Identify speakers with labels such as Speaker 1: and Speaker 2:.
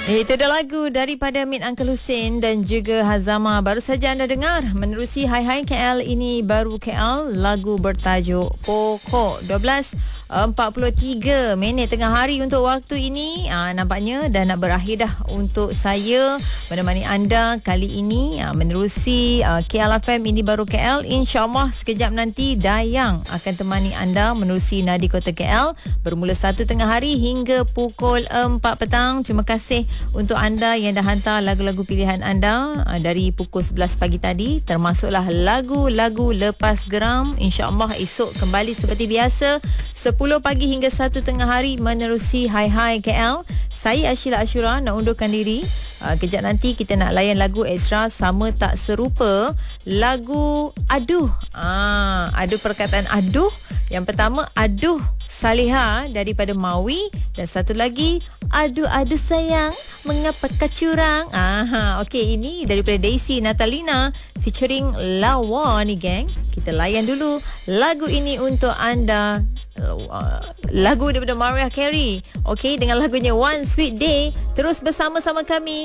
Speaker 1: Itu dah lagu daripada Min Uncle Hussein dan juga Hazama. Baru saja anda dengar menerusi Hai Hai KL, ini baru KL, lagu bertajuk Pokok. 12.43 tengah hari untuk waktu ini. Nampaknya dah nak berakhir dah untuk saya menemani anda kali ini menerusi KL FM, ini baru KL. InsyaAllah sekejap nanti Dayang akan temani anda menerusi Nadi Kota KL bermula 1 tengah hari hingga pukul 4 petang. Terima kasih untuk anda yang dah hantar lagu-lagu pilihan anda dari pukul 11 pagi tadi, termasuklah lagu-lagu lepas geram. InsyaAllah esok kembali seperti biasa 10 pagi hingga 1 tengah hari menerusi Hai Hai KL. Saya Ashila Ashura nak undurkan diri. Kejap nanti kita nak layan lagu extra sama tak serupa, lagu Aduh. Ada perkataan aduh. Yang pertama Aduh Saliha daripada Mawi, dan satu lagi Aduh sayang mengapa kau curang. Okey, ini daripada Daisy Natalina featuring Lawa ni geng. Kita layan dulu lagu ini untuk anda. Lagu daripada Mariah Carey. Okey, dengan lagunya One Sweet Day. Terus bersama-sama kami